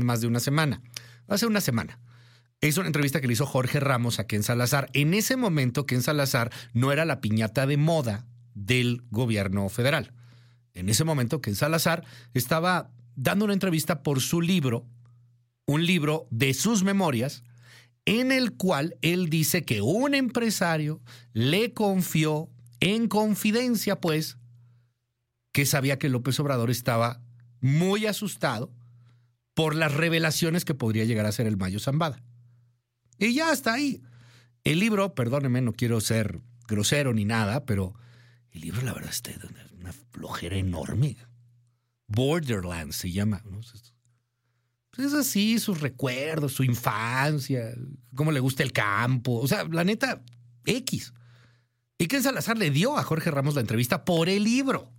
más de una semana. Hace una semana. Es una entrevista que le hizo Jorge Ramos a Ken Salazar. En ese momento, Ken Salazar no era la piñata de moda del gobierno federal. En ese momento, Ken Salazar estaba dando una entrevista por su libro, un libro de sus memorias, en el cual él dice que un empresario le confió en confidencia, pues, que sabía que López Obrador estaba muy asustado por las revelaciones que podría llegar a ser el Mayo Zambada. Y ya está ahí. El libro, perdónenme, no quiero ser grosero ni nada, pero el libro, la verdad, está de una flojera enorme. Borderlands se llama, ¿no? Pues es así, sus recuerdos, su infancia, cómo le gusta el campo. O sea, la neta, X. Y Ken Salazar le dio a Jorge Ramos la entrevista por el libro,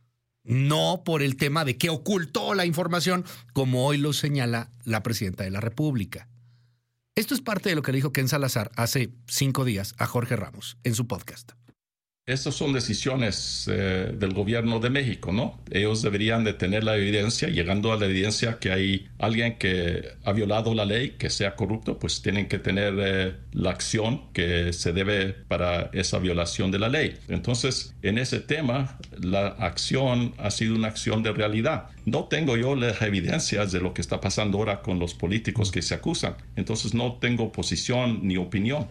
no por el tema de que ocultó la información, como hoy lo señala la presidenta de la República. Esto es parte de lo que le dijo Ken Salazar hace 5 días a Jorge Ramos en su podcast. Estas son decisiones del gobierno de México, ¿no? Ellos deberían de tener la evidencia, llegando a la evidencia que hay alguien que ha violado la ley, que sea corrupto, pues tienen que tener la acción que se debe para esa violación de la ley. Entonces, en ese tema, la acción ha sido una acción de realidad. No tengo yo las evidencias de lo que está pasando ahora con los políticos que se acusan. Entonces, no tengo posición ni opinión.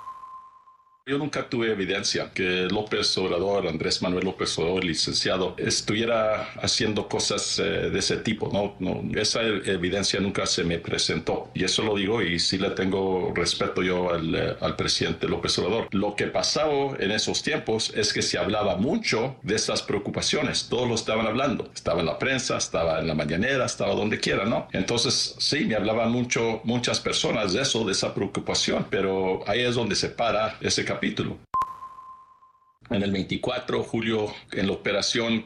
Yo nunca tuve evidencia que López Obrador, Andrés Manuel López Obrador, licenciado, estuviera haciendo cosas de ese tipo. No, esa evidencia nunca se me presentó. Y eso lo digo y sí le tengo respeto yo al presidente López Obrador. Lo que pasaba en esos tiempos es que se hablaba mucho de estas preocupaciones. Todos lo estaban hablando. Estaba en la prensa, estaba en la mañanera, estaba donde quiera, ¿no? Entonces, sí, me hablaban muchas personas de eso, de esa preocupación. Pero ahí es donde se para ese capítulo. En el 24, Julio, en la operación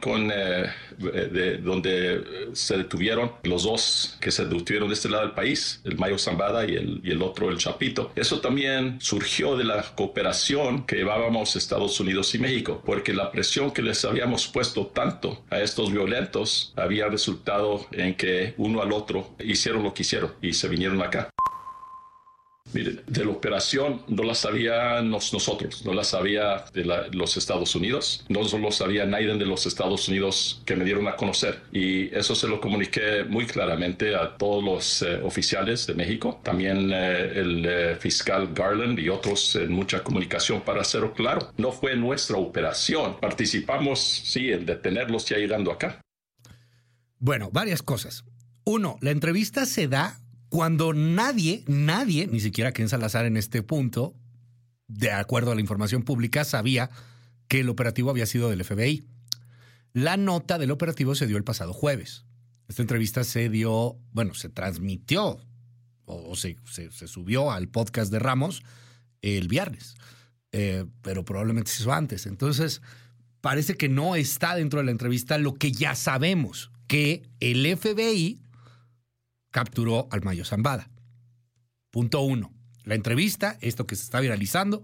donde se detuvieron los dos que se detuvieron de este lado del país, el Mayo Zambada y el otro, el Chapito. Eso también surgió de la cooperación que llevábamos Estados Unidos y México, porque la presión que les habíamos puesto tanto a estos violentos había resultado en que uno al otro hicieron lo que hicieron y se vinieron acá. Mire, de la operación no la sabíamos nosotros, no la sabía los Estados Unidos, no lo sabía nadie de los Estados Unidos que me dieron a conocer. Y eso se lo comuniqué muy claramente a todos los oficiales de México, también el fiscal Garland y otros en mucha comunicación para hacerlo claro. No fue nuestra operación, participamos, sí, en detenerlos ya llegando acá. Bueno, varias cosas. Uno, la entrevista se da cuando nadie, ni siquiera Ken Salazar en este punto, de acuerdo a la información pública, sabía que el operativo había sido del FBI. La nota del operativo se dio el pasado jueves. Esta entrevista se transmitió o se subió al podcast de Ramos el viernes, pero probablemente se hizo antes. Entonces, parece que no está dentro de la entrevista lo que ya sabemos, que el FBI capturó al Mayo Zambada. Punto 1. La entrevista, esto que se está viralizando,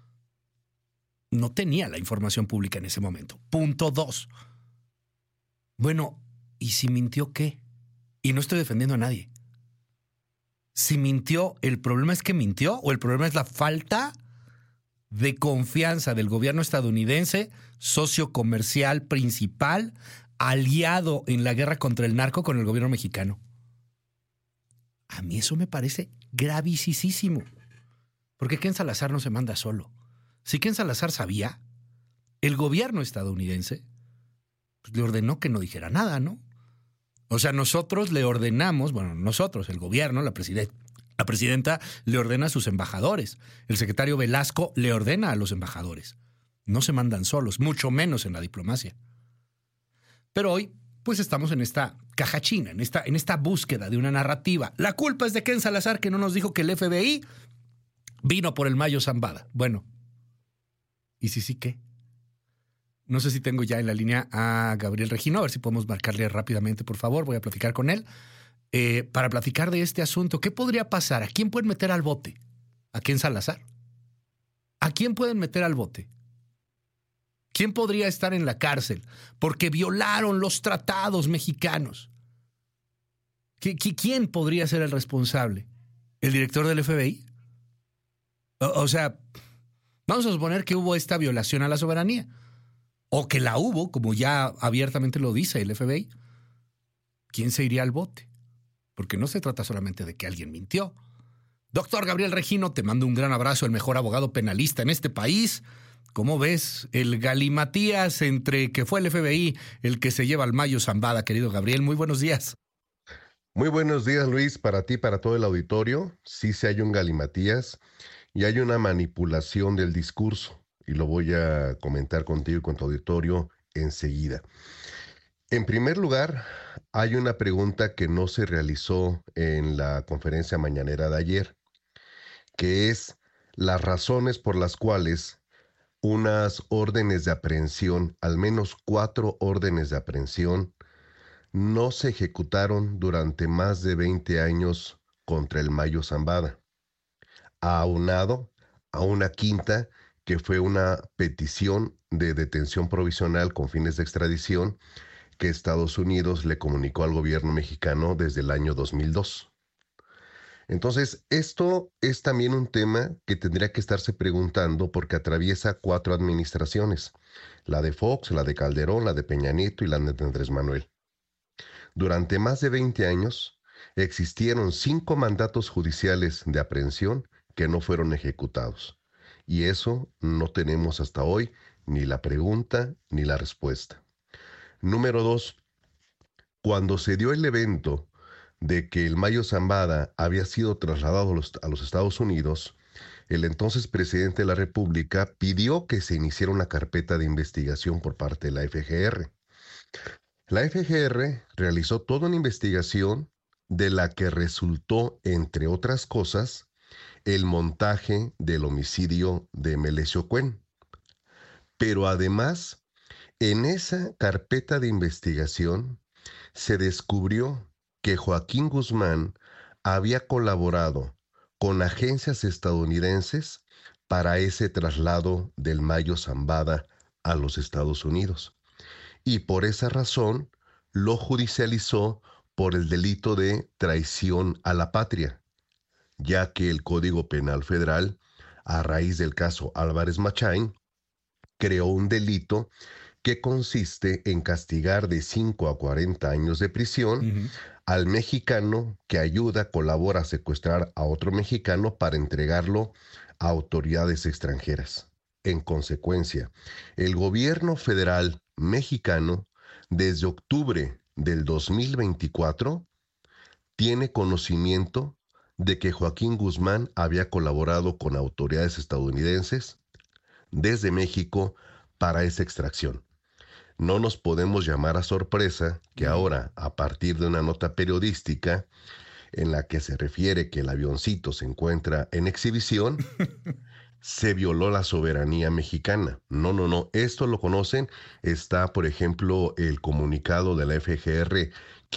no tenía la información pública en ese momento. Punto 2. Bueno, ¿y si mintió qué? Y no estoy defendiendo a nadie. Si mintió, ¿el problema es que mintió o el problema es la falta de confianza del gobierno estadounidense, socio comercial principal, aliado en la guerra contra el narco con el gobierno mexicano? A mí eso me parece gravísimo. Porque Ken Salazar no se manda solo. Si Ken Salazar sabía, el gobierno estadounidense le ordenó que no dijera nada, ¿no? O sea, nosotros le ordenamos, el gobierno, la presidenta le ordena a sus embajadores. El secretario Velasco le ordena a los embajadores. No se mandan solos, mucho menos en la diplomacia. Pero hoy, pues estamos en esta caja china, en esta búsqueda de una narrativa. La culpa es de Ken Salazar, que no nos dijo que el FBI vino por el Mayo Zambada. Bueno, ¿y si sí qué? No sé si tengo ya en la línea a Gabriel Regino, a ver si podemos marcarle rápidamente, por favor. Voy a platicar con él para platicar de este asunto. ¿Qué podría pasar? ¿A quién pueden meter al bote? ¿A Ken Salazar? ¿A quién pueden meter al bote? ¿Quién podría estar en la cárcel porque violaron los tratados mexicanos? ¿Quién podría ser el responsable? ¿El director del FBI? O sea, vamos a suponer que hubo esta violación a la soberanía. O que la hubo, como ya abiertamente lo dice el FBI. ¿Quién se iría al bote? Porque no se trata solamente de que alguien mintió. Doctor Gabriel Regino, te mando un gran abrazo, el mejor abogado penalista en este país. ¿Cómo ves el galimatías entre que fue el FBI el que se lleva al Mayo Zambada, querido Gabriel? Muy buenos días. Muy buenos días, Luis, para ti, para todo el auditorio. Sí, hay un galimatías y hay una manipulación del discurso, y lo voy a comentar contigo y con tu auditorio enseguida. En primer lugar, hay una pregunta que no se realizó en la conferencia mañanera de ayer, que es las razones por las cuales unas órdenes de aprehensión, al menos 4 órdenes de aprehensión, no se ejecutaron durante más de 20 años contra el Mayo Zambada, aunado a una quinta que fue una petición de detención provisional con fines de extradición que Estados Unidos le comunicó al gobierno mexicano desde el año 2002. Entonces, esto es también un tema que tendría que estarse preguntando porque atraviesa 4 administraciones: la de Fox, la de Calderón, la de Peña Nieto y la de Andrés Manuel. Durante más de 20 años existieron 5 mandatos judiciales de aprehensión que no fueron ejecutados. Y eso no tenemos hasta hoy ni la pregunta ni la respuesta. Número 2, cuando se dio el evento de que el Mayo Zambada había sido trasladado a los Estados Unidos, el entonces presidente de la República pidió que se iniciara una carpeta de investigación por parte de la FGR. La FGR realizó toda una investigación de la que resultó, entre otras cosas, el montaje del homicidio de Melesio Cuen. Pero además, en esa carpeta de investigación se descubrió que Joaquín Guzmán había colaborado con agencias estadounidenses para ese traslado del Mayo Zambada a los Estados Unidos. Y por esa razón lo judicializó por el delito de traición a la patria, ya que el Código Penal Federal, a raíz del caso Álvarez Machain, creó un delito que consiste en castigar de 5 a 40 años de prisión al mexicano que ayuda, colabora a secuestrar a otro mexicano para entregarlo a autoridades extranjeras. En consecuencia, el gobierno federal mexicano, desde octubre del 2024, tiene conocimiento de que Joaquín Guzmán había colaborado con autoridades estadounidenses desde México para esa extracción. No nos podemos llamar a sorpresa que ahora, a partir de una nota periodística en la que se refiere que el avioncito se encuentra en exhibición, se violó la soberanía mexicana. No. Esto lo conocen. Está, por ejemplo, el comunicado de la FGR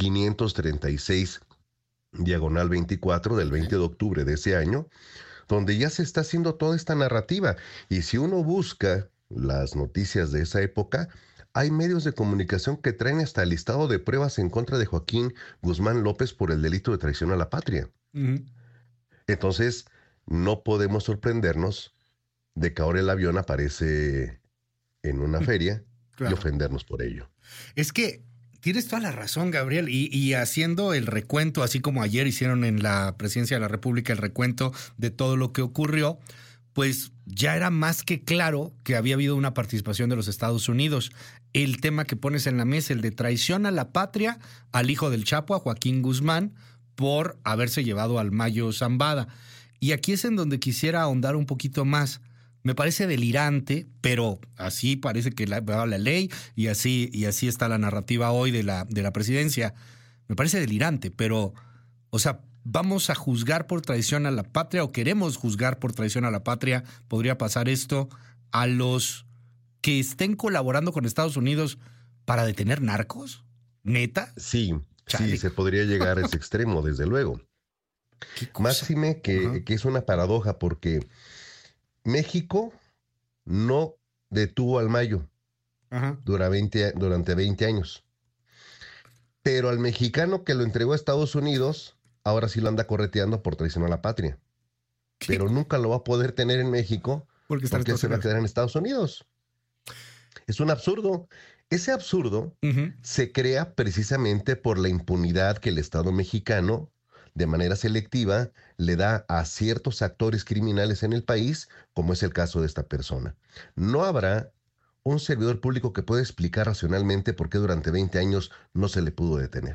536/24 del 20 de octubre de ese año, donde ya se está haciendo toda esta narrativa. Y si uno busca las noticias de esa época, hay medios de comunicación que traen hasta el listado de pruebas en contra de Joaquín Guzmán López por el delito de traición a la patria. Entonces, no podemos sorprendernos de que ahora el avión aparece en una feria y ofendernos por ello. Es que tienes toda la razón, Gabriel, y haciendo el recuento, así como ayer hicieron en la Presidencia de la República el recuento de todo lo que ocurrió, pues ya era más que claro que había habido una participación de los Estados Unidos. El tema que pones en la mesa, el de traición a la patria al hijo del Chapo, a Joaquín Guzmán, por haberse llevado al Mayo Zambada. Y aquí es en donde quisiera ahondar un poquito más. Me parece delirante, pero así parece que va la ley y así está la narrativa hoy de la presidencia. Me parece delirante, pero, o sea, ¿vamos a juzgar por traición a la patria o queremos juzgar por traición a la patria? ¿Podría pasar esto a los que estén colaborando con Estados Unidos para detener narcos? ¿Neta? Sí, se podría llegar a ese extremo, desde luego. Máxime que es una paradoja porque México no detuvo al Mayo durante 20 años. Pero al mexicano que lo entregó a Estados Unidos, ahora sí lo anda correteando por traición a la patria. ¿Qué? Pero nunca lo va a poder tener en México Porque está en porque él Estados se va a Unidos. quedar en Estados Unidos. Es un absurdo. Ese absurdo Ujú. se crea precisamente por la impunidad que el Estado mexicano, de manera selectiva, le da a ciertos actores criminales en el país, como es el caso de esta persona. No habrá un servidor público que pueda explicar racionalmente por qué durante 20 años no se le pudo detener.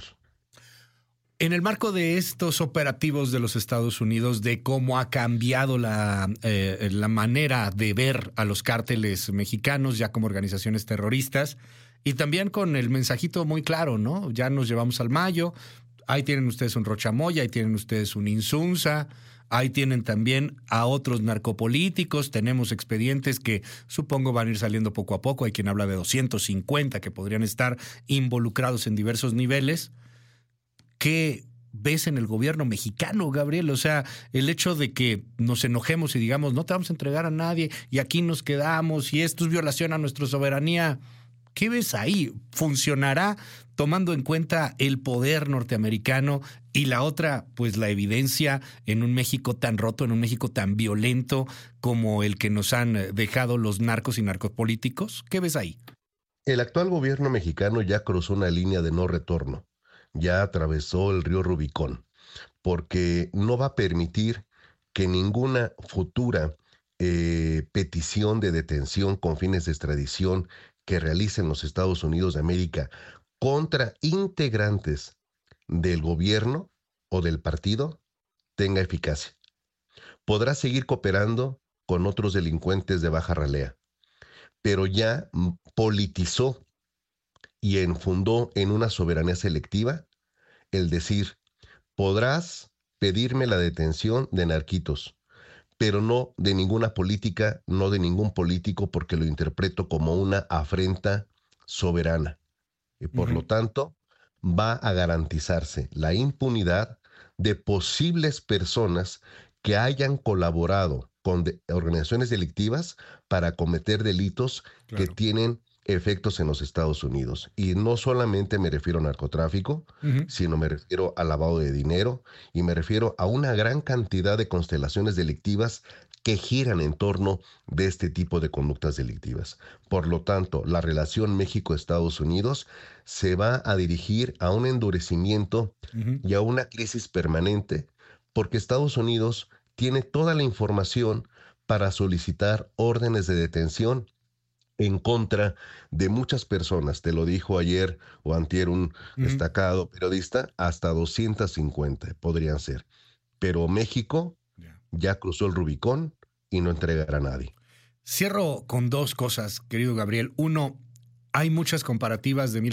En el marco de estos operativos de los Estados Unidos, de cómo ha cambiado la manera de ver a los cárteles mexicanos ya como organizaciones terroristas, y también con el mensajito muy claro, ¿no? Ya nos llevamos al Mayo, ahí tienen ustedes un Rochamoya, ahí tienen ustedes un Insunza, ahí tienen también a otros narcopolíticos, tenemos expedientes que supongo van a ir saliendo poco a poco, hay quien habla de 250 que podrían estar involucrados en diversos niveles. ¿Qué ves en el gobierno mexicano, Gabriel? O sea, el hecho de que nos enojemos y digamos, no te vamos a entregar a nadie y aquí nos quedamos y esto es violación a nuestra soberanía. ¿Qué ves ahí? ¿Funcionará tomando en cuenta el poder norteamericano y la otra, pues la evidencia en un México tan roto, en un México tan violento como el que nos han dejado los narcos y narcopolíticos? ¿Qué ves ahí? El actual gobierno mexicano ya cruzó una línea de no retorno, ya atravesó el río Rubicón, porque no va a permitir que ninguna futura petición de detención con fines de extradición que realicen los Estados Unidos de América contra integrantes del gobierno o del partido tenga eficacia. Podrá seguir cooperando con otros delincuentes de baja ralea, pero ya politizó y enfundó en una soberanía selectiva el decir, podrás pedirme la detención de narquitos, pero no de ninguna política, no de ningún político, porque lo interpreto como una afrenta soberana. Y por lo tanto, va a garantizarse la impunidad de posibles personas que hayan colaborado con organizaciones delictivas para cometer delitos que Claro. tienen efectos en los Estados Unidos. Y no solamente me refiero a narcotráfico, sino me refiero a lavado de dinero y me refiero a una gran cantidad de constelaciones delictivas que giran en torno de este tipo de conductas delictivas. Por lo tanto, la relación México-Estados Unidos se va a dirigir a un endurecimiento y a una crisis permanente, porque Estados Unidos tiene toda la información para solicitar órdenes de detención en contra de muchas personas. Te lo dijo ayer o antier un destacado periodista, hasta 250 podrían ser. Pero México ya cruzó el Rubicón y no entregará a nadie. Cierro con dos cosas, querido Gabriel. Uno, hay muchas comparativas de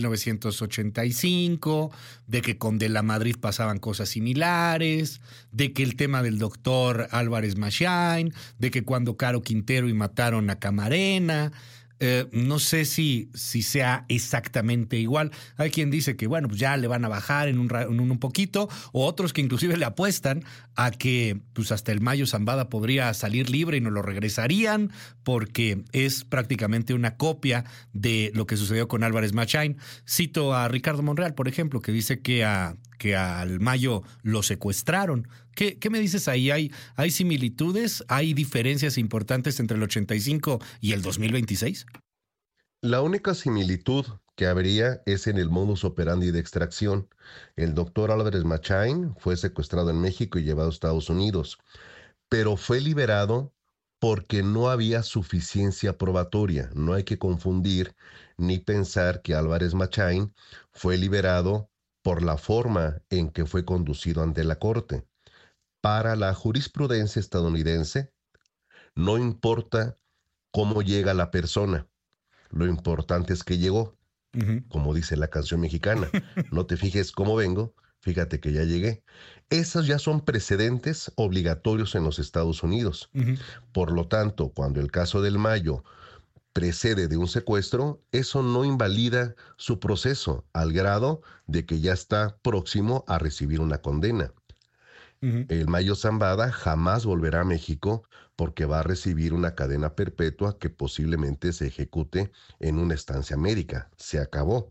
1985, de que con De la Madrid pasaban cosas similares, de que el tema del doctor Álvarez Machain, de que cuando Caro Quintero y mataron a Camarena. No sé si sea exactamente igual. Hay quien dice que, bueno, pues ya le van a bajar en un poquito, o otros que inclusive le apuestan a que pues hasta el Mayo Zambada podría salir libre y nos lo regresarían, porque es prácticamente una copia de lo que sucedió con Álvarez Machain. Cito a Ricardo Monreal, por ejemplo, que dice que al Mayo lo secuestraron. ¿Qué me dices ahí? ¿Hay similitudes? ¿Hay diferencias importantes entre el 85 y el 2026? La única similitud que habría es en el modus operandi de extracción. El doctor Álvarez Machain fue secuestrado en México y llevado a Estados Unidos, pero fue liberado porque no había suficiencia probatoria. No hay que confundir ni pensar que Álvarez Machain fue liberado por la forma en que fue conducido ante la corte. Para la jurisprudencia estadounidense, no importa cómo llega la persona, lo importante es que llegó, como dice la canción mexicana. No te fijes cómo vengo, fíjate que ya llegué. Esos ya son precedentes obligatorios en los Estados Unidos. Por lo tanto, cuando el caso del Mayo precede de un secuestro, eso no invalida su proceso al grado de que ya está próximo a recibir una condena. El Mayo Zambada jamás volverá a México porque va a recibir una cadena perpetua que posiblemente se ejecute en una estancia médica. Se acabó.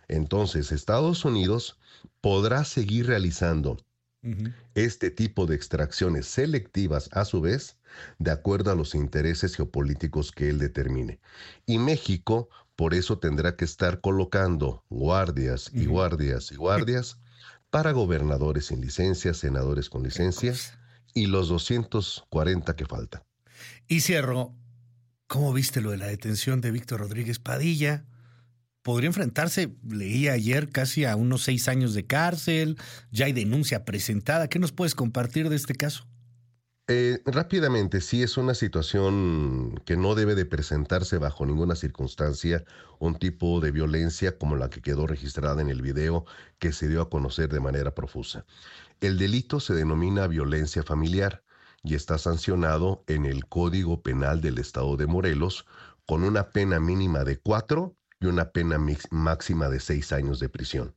Entonces, Estados Unidos podrá seguir realizando este tipo de extracciones selectivas a su vez, de acuerdo a los intereses geopolíticos que él determine. Y México, por eso, tendrá que estar colocando guardias y guardias y guardias para gobernadores sin licencia, senadores con licencia y los 240 que faltan. Y cierro, ¿cómo viste lo de la detención de Víctor Rodríguez Padilla? Podría enfrentarse, leí ayer, casi a unos 6 años de cárcel, ya hay denuncia presentada. ¿Qué nos puedes compartir de este caso? Rápidamente, sí es una situación que no debe de presentarse bajo ninguna circunstancia, un tipo de violencia como la que quedó registrada en el video que se dio a conocer de manera profusa. El delito se denomina violencia familiar y está sancionado en el Código Penal del Estado de Morelos con una pena mínima de 4 y una pena máxima de 6 años de prisión.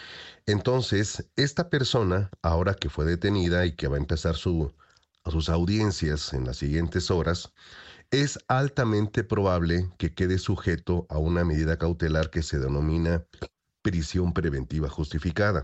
Entonces, esta persona, ahora que fue detenida y que va a empezar sus audiencias en las siguientes horas, es altamente probable que quede sujeto a una medida cautelar que se denomina prisión preventiva justificada.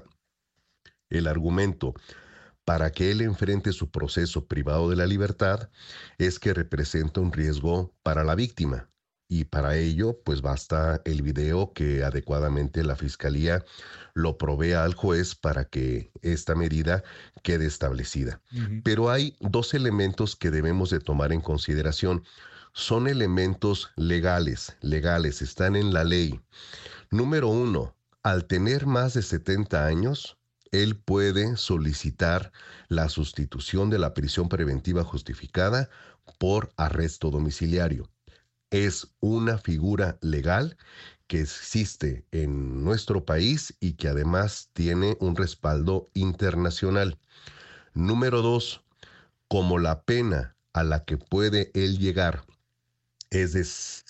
El argumento para que él enfrente su proceso privado de la libertad es que representa un riesgo para la víctima. Y para ello, pues basta el video que adecuadamente la Fiscalía lo provea al juez para que esta medida quede establecida. Pero hay 2 elementos que debemos de tomar en consideración. Son elementos legales, están en la ley. Número 1, al tener más de 70 años, él puede solicitar la sustitución de la prisión preventiva justificada por arresto domiciliario. Es una figura legal que existe en nuestro país y que además tiene un respaldo internacional. Número 2, como la pena a la que puede él llegar es de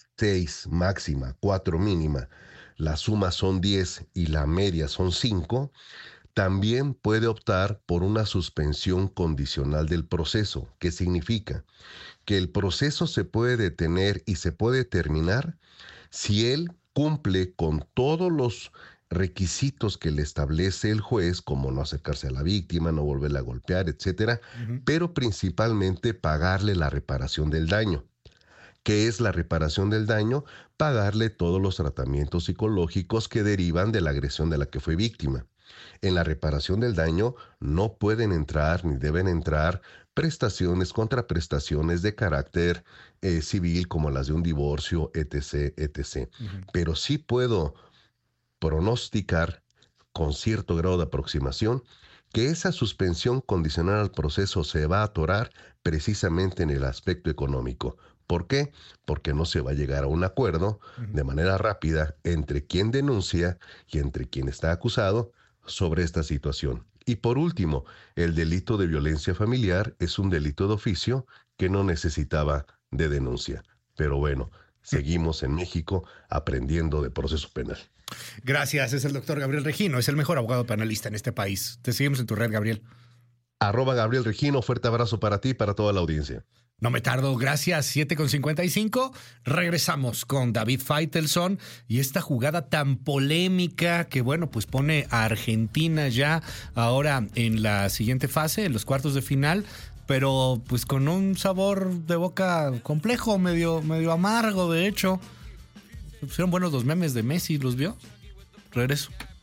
6 máxima, 4 mínima, la suma son 10 y la media son 5, también puede optar por una suspensión condicional del proceso. ¿Qué significa? Que el proceso se puede detener y se puede terminar si él cumple con todos los requisitos que le establece el juez, como no acercarse a la víctima, no volverla a golpear, etcétera, pero principalmente pagarle la reparación del daño. ¿Qué es la reparación del daño? Pagarle todos los tratamientos psicológicos que derivan de la agresión de la que fue víctima. En la reparación del daño no pueden entrar ni deben entrar prestaciones, contraprestaciones de carácter civil como las de un divorcio, etc., etc. Pero sí puedo pronosticar con cierto grado de aproximación que esa suspensión condicional al proceso se va a atorar precisamente en el aspecto económico. ¿Por qué? Porque no se va a llegar a un acuerdo de manera rápida entre quien denuncia y entre quien está acusado sobre esta situación. Y por último, el delito de violencia familiar es un delito de oficio que no necesitaba de denuncia. Pero bueno, seguimos en México aprendiendo de proceso penal. Gracias, es el doctor Gabriel Regino, es el mejor abogado penalista en este país. Te seguimos en tu red, Gabriel. @Gabriel Regino, fuerte abrazo para ti y para toda la audiencia. No me tardo, gracias. 7:55. Regresamos con David Faitelson y esta jugada tan polémica que, bueno, pues pone a Argentina ya ahora en la siguiente fase, en los cuartos de final, pero pues con un sabor de boca complejo, medio amargo, de hecho. Se pusieron buenos los memes de Messi, ¿los vio? Regreso.